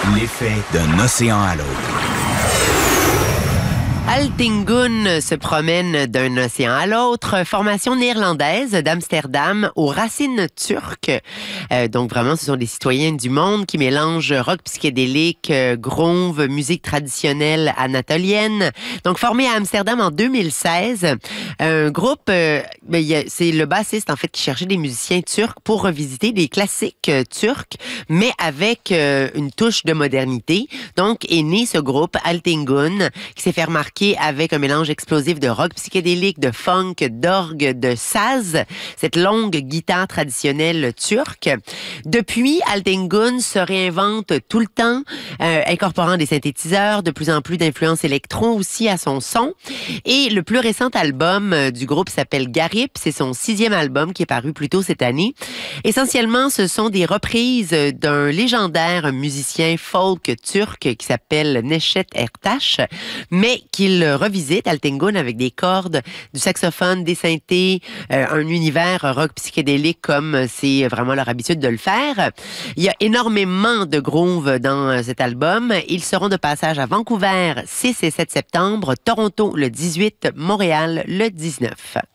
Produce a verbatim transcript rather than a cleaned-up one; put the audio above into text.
L'effet d'un océan à l'autre. Altingun se promène d'un océan à l'autre. Formation néerlandaise d'Amsterdam aux racines turques. Euh, donc vraiment, ce sont des citoyens du monde qui mélangent rock psychédélique, euh, groove, musique traditionnelle anatolienne. Donc formé à Amsterdam en deux mille seize, un groupe, euh, ben, y a, c'est le bassiste en fait qui cherchait des musiciens turcs pour revisiter des classiques euh, turcs, mais avec euh, une touche de modernité. Donc est né ce groupe Altingun qui s'est fait remarquer avec un mélange explosif de rock psychédélique, de funk, d'orgue, de saz, cette longue guitare traditionnelle turque. Depuis, Altingun se réinvente tout le temps, euh, incorporant des synthétiseurs, de plus en plus d'influences électro aussi à son son. Et le plus récent album du groupe s'appelle Garip. C'est son sixième album qui est paru plus tôt cette année. Essentiellement, ce sont des reprises d'un légendaire musicien folk turc qui s'appelle Neşet Ertaş, mais qu'il revisite, Altingun, avec des cordes, du saxophone, des synthés, euh, un univers rock psychédélique comme c'est vraiment leur habitude de le faire. Il y a énormément de groove dans cet album. Ils seront de passage à Vancouver six et sept septembre, Toronto le dix-huit, Montréal le dix-neuf.